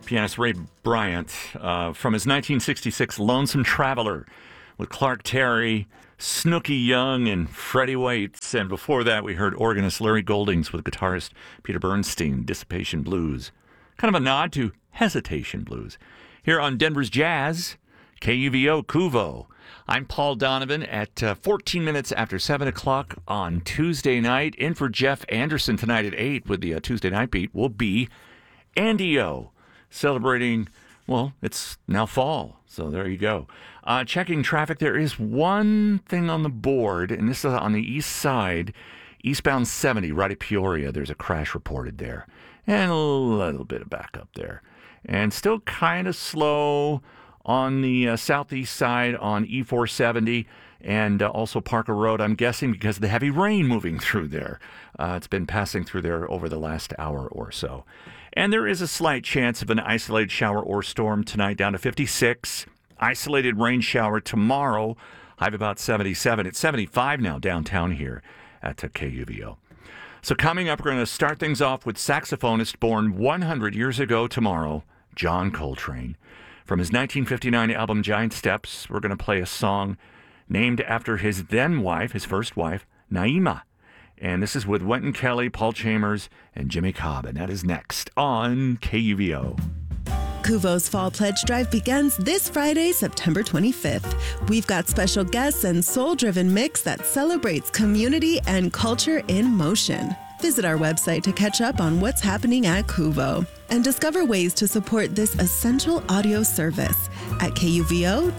pianist Ray Bryant, from his 1966 Lonesome Traveler with Clark Terry, Snooky Young, and Freddie Waits. And before that, we heard organist Larry Goldings with guitarist Peter Bernstein, Dissipation Blues. Kind of a nod to Hesitation Blues. Here on Denver's Jazz, KUVO Kuvo. I'm Paul Donovan at 14 minutes after 7 o'clock on Tuesday night. In for Jeff Anderson tonight at 8 with the Tuesday Night Beat will be Andy O, celebrating, well, it's now fall, so there you go. Checking traffic, there is one thing on the board, and this is on the east side, eastbound 70, right at Peoria. There's a crash reported there, and a little bit of backup there. And still kind of slow on the southeast side on E470 and also Parker Road, I'm guessing because of the heavy rain moving through there. It's been passing through there over the last hour or so. And there is a slight chance of an isolated shower or storm tonight, down to 56. Isolated rain shower tomorrow, high of about 77. It's 75 now downtown here at KUVO. So coming up, we're going to start things off with saxophonist born 100 years ago tomorrow, John Coltrane. From his 1959 album Giant Steps, we're going to play a song named after his then wife, his first wife, Naima. And this is with Wynton Kelly, Paul Chambers, and Jimmy Cobb. And that is next on KUVO. Kuvo's Fall Pledge Drive begins this Friday, September 25th. We've got special guests and soul-driven mix that celebrates community and culture in motion. Visit our website to catch up on what's happening at Kuvo and discover ways to support this essential audio service at kuvo.org.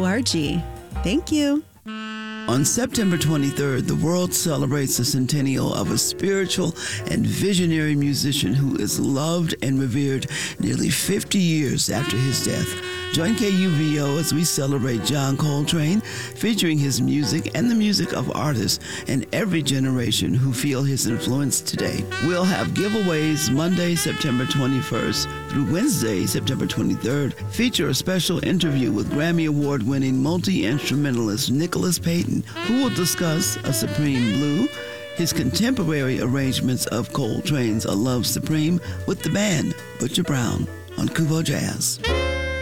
Thank you. On September 23rd, the world celebrates the centennial of a spiritual and visionary musician who is loved and revered nearly 50 years after his death. Join KUVO as we celebrate John Coltrane, featuring his music and the music of artists in every generation who feel his influence today. We'll have giveaways Monday, September 21st through Wednesday, September 23rd. Feature a special interview with Grammy Award-winning multi-instrumentalist Nicholas Payton, who will discuss A Supreme Blue, his contemporary arrangements of Coltrane's A Love Supreme with the band Butcher Brown on Kuvo Jazz.